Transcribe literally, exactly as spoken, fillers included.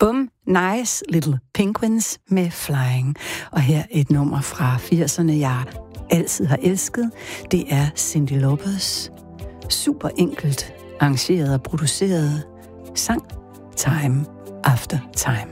Bum, Nice Little Penguins med Flying. Og her et nummer fra firserne, jeg altid har elsket. Det er Cyndi Lauper's super enkelt arrangeret og produceret sang Time After Time.